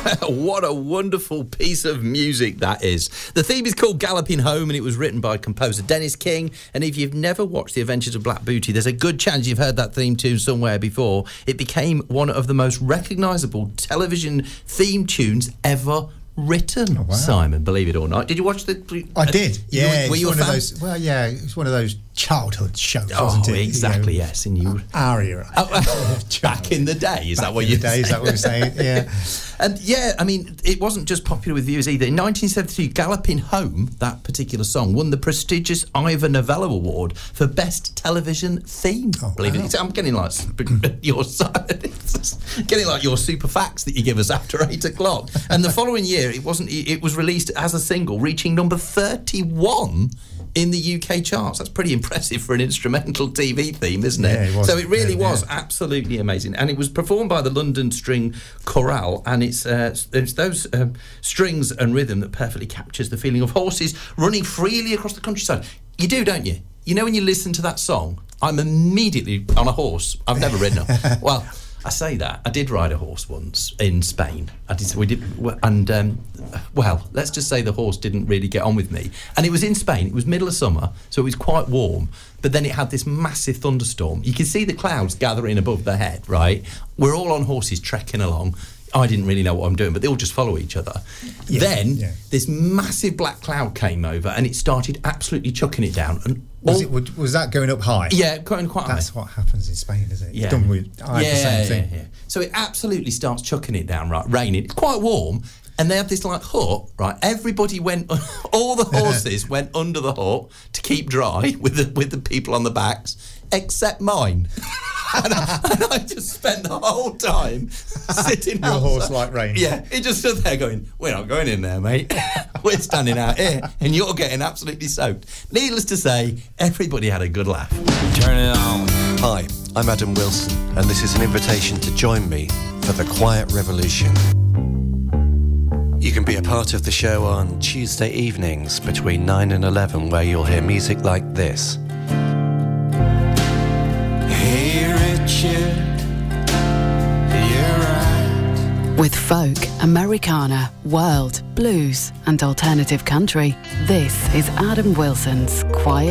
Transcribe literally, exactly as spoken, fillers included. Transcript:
What a wonderful piece of music that is. The theme is called Galloping Home, and it was written by composer Dennis King. And if you've never watched The Adventures of Black Booty, there's a good chance you've heard that theme tune somewhere before. It became one of the most recognisable television theme tunes ever written. Oh, wow. Simon, believe it or not. Did you watch the... I did, yeah. You, were you a one fan? Of those, well, yeah, it was one of those childhood shows, oh, wasn't it? Exactly, you know, yes. And you... Our era. Oh, back in the day, is back that what in you're the day, saying? is that what we're saying? Yeah. And yeah, I mean, it wasn't just popular with viewers either. In nineteen seventy-two, Galloping Home, that particular song, won the prestigious Ivor Novello Award for Best Television Theme. Oh, believe wow. it. I'm getting like your getting like your super facts that you give us after eight o'clock. And the following year, it wasn't. It was released as a single, reaching number thirty-one in the U K charts. That's pretty impressive for an instrumental T V theme, isn't it? Yeah, it was. So it really yeah, was yeah. absolutely amazing. And it was performed by the London String Chorale, and it's, uh, it's those um, strings and rhythm that perfectly captures the feeling of horses running freely across the countryside. You do, don't you? You know when you listen to that song, I'm immediately on a horse. I've never ridden a well, I say that. I did ride a horse once in Spain. I did. We did, and um, well, let's just say the horse didn't really get on with me. And it was in Spain. It was middle of summer, so it was quite warm. But then it had this massive thunderstorm. You can see the clouds gathering above their head. Right, we're all on horses trekking along. I didn't really know what I'm doing, but they all just follow each other. Yeah, then yeah. this massive black cloud came over, and it started absolutely chucking it down. And was all, it was that going up high? Yeah, going quite high. That's what happens in Spain, isn't it? Yeah, done with, I yeah, had the same yeah, thing. Yeah, yeah. So it absolutely starts chucking it down, right? Raining. It's quite warm, and they have this like hut, right? Everybody went, all the horses went under the hut to keep dry with the with the people on the backs, except mine. And I, and I just spent the whole time sitting Your outside. horse like rain. Yeah, he just stood there going, we're not going in there, mate. We're standing out here and you're getting absolutely soaked. Needless to say, everybody had a good laugh. Turn it on. Hi, I'm Adam Wilson, and this is an invitation to join me for the Quiet Revolution. You can be a part of the show on Tuesday evenings between nine and eleven, where you'll hear music like this. With folk, Americana, world, blues and alternative country, this is Adam Wilson's Quiet